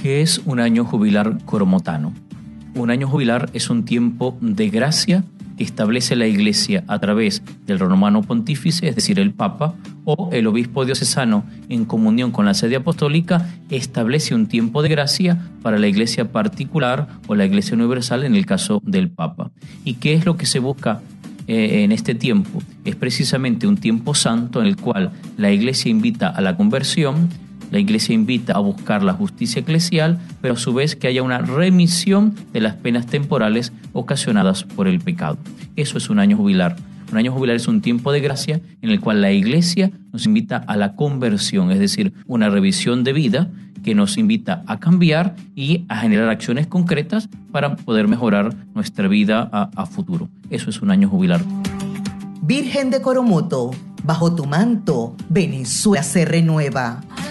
¿Qué es un año jubilar coromotano? Un año jubilar es un tiempo de gracia que establece la Iglesia a través del romano pontífice, es decir, el Papa, o el obispo diocesano en comunión con la sede apostólica, establece un tiempo de gracia para la Iglesia particular o la Iglesia universal en el caso del Papa. ¿Y qué es lo que se busca en este tiempo? Es precisamente un tiempo santo en el cual la Iglesia invita a la conversión, la Iglesia invita a buscar la justicia eclesial, pero a su vez que haya una remisión de las penas temporales ocasionadas por el pecado. Eso es un año jubilar. Un año jubilar es un tiempo de gracia en el cual la Iglesia nos invita a la conversión, es decir, una revisión de vida que nos invita a cambiar y a generar acciones concretas para poder mejorar nuestra vida a futuro. Eso es un año jubilar. Virgen de Coromoto, bajo tu manto, Venezuela se renueva.